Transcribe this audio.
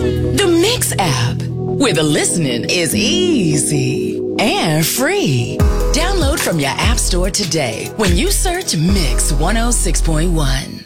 The Mix app, where the listening is easy and free. Download from your app store today when you search Mix 106.1.